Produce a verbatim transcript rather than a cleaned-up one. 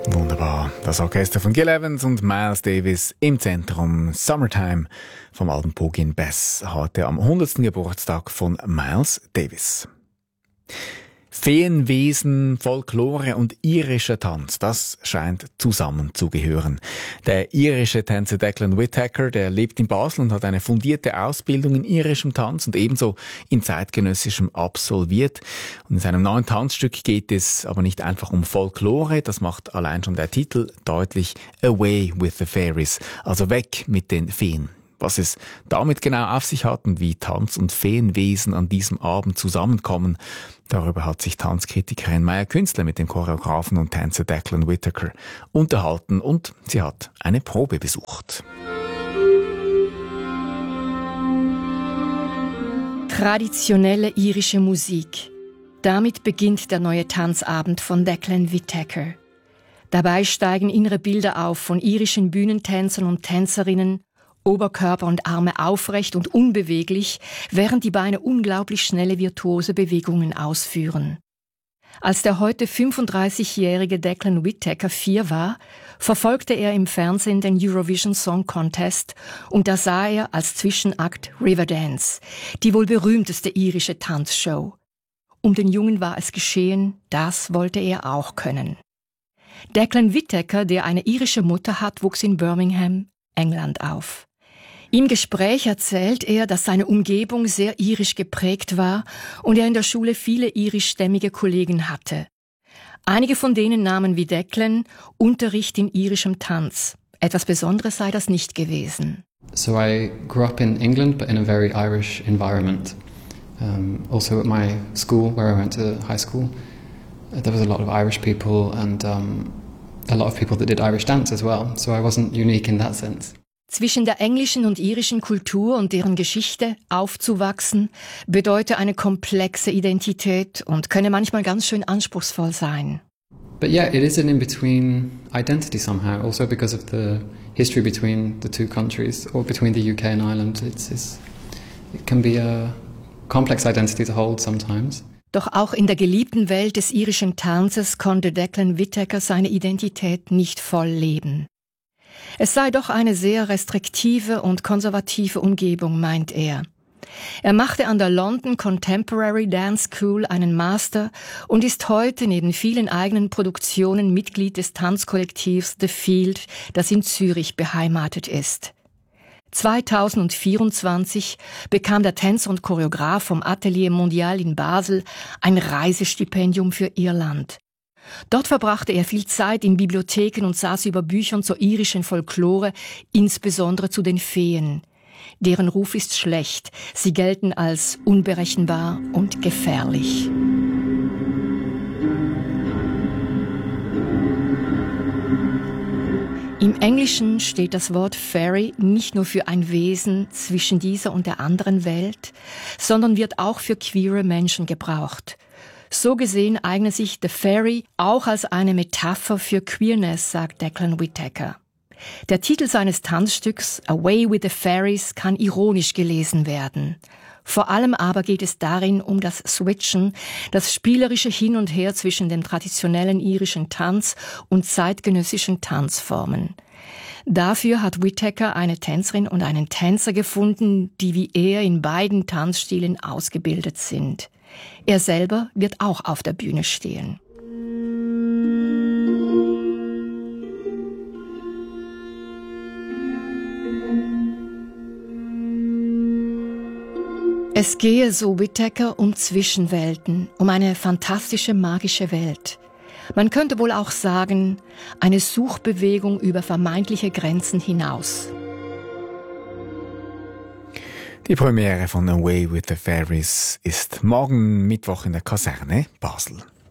Wunderbar. Das Orchester von Gil Evans und Miles Davis im Zentrum Summertime vom Album Porgy and Bess, heute am hundertsten Geburtstag von Miles Davis. Feenwesen, Folklore und irischer Tanz, das scheint zusammenzugehören. Der irische Tänzer Declan Whittaker, der lebt in Basel und hat eine fundierte Ausbildung in irischem Tanz und ebenso in zeitgenössischem absolviert. Und in seinem neuen Tanzstück geht es aber nicht einfach um Folklore, das macht allein schon der Titel deutlich, Away with the Fairies, also weg mit den Feen. Was es damit genau auf sich hat und wie Tanz und Feenwesen an diesem Abend zusammenkommen, darüber hat sich Tanzkritikerin Maya Künstler mit dem Choreografen und Tänzer Declan Whittaker unterhalten und sie hat eine Probe besucht. Traditionelle irische Musik. Damit beginnt der neue Tanzabend von Declan Whittaker. Dabei steigen innere Bilder auf von irischen Bühnentänzern und Tänzerinnen, Oberkörper und Arme aufrecht und unbeweglich, während die Beine unglaublich schnelle virtuose Bewegungen ausführen. Als der heute fünfunddreißigjährige Declan Whittaker vier war, verfolgte er im Fernsehen den Eurovision Song Contest und da sah er als Zwischenakt Riverdance, die wohl berühmteste irische Tanzshow. Um den Jungen war es geschehen, das wollte er auch können. Declan Whittaker, der eine irische Mutter hat, wuchs in Birmingham, England auf. Im Gespräch erzählt er, dass seine Umgebung sehr irisch geprägt war und er in der Schule viele irischstämmige Kollegen hatte. Einige von denen nahmen wie Declan Unterricht in irischem Tanz. Etwas Besonderes sei das nicht gewesen. So I grew up in England, but in a very Irish environment. Um, also at my school, where I went to high school, there was a lot of Irish people and um, a lot of people that did Irish dance as well. So I wasn't unique in that sense. Zwischen der englischen und irischen Kultur und deren Geschichte aufzuwachsen, bedeutet eine komplexe Identität und könne manchmal ganz schön anspruchsvoll sein. But yeah, it is an in-between identity somehow, also because of the history between the two countries, or between the U K and Ireland. It's, it's, it can be a complex identity to hold sometimes. Doch auch in der geliebten Welt des irischen Tanzes konnte Declan Whittaker seine Identität nicht voll leben. Es sei doch eine sehr restriktive und konservative Umgebung, meint er. Er machte an der London Contemporary Dance School einen Master und ist heute neben vielen eigenen Produktionen Mitglied des Tanzkollektivs The Field, das in Zürich beheimatet ist. zweitausendvierundzwanzig bekam der Tänzer und Choreograf vom Atelier Mondial in Basel ein Reisestipendium für Irland. Dort verbrachte er viel Zeit in Bibliotheken und saß über Büchern zur irischen Folklore, insbesondere zu den Feen. Deren Ruf ist schlecht, sie gelten als unberechenbar und gefährlich. Im Englischen steht das Wort Fairy nicht nur für ein Wesen zwischen dieser und der anderen Welt, sondern wird auch für queere Menschen gebraucht. So gesehen eignet sich The Fairy auch als eine Metapher für Queerness, sagt Declan Whittaker. Der Titel seines Tanzstücks Away with the Fairies kann ironisch gelesen werden. Vor allem aber geht es darin um das Switchen, das spielerische Hin und Her zwischen dem traditionellen irischen Tanz und zeitgenössischen Tanzformen. Dafür hat Whittaker eine Tänzerin und einen Tänzer gefunden, die wie er in beiden Tanzstilen ausgebildet sind. Er selber wird auch auf der Bühne stehen. Es gehe, so Whittaker, um Zwischenwelten, um eine fantastische, magische Welt. Man könnte wohl auch sagen, eine Suchbewegung über vermeintliche Grenzen hinaus. Die Premiere von Away with the Fairies ist morgen Mittwoch in der Kaserne Basel.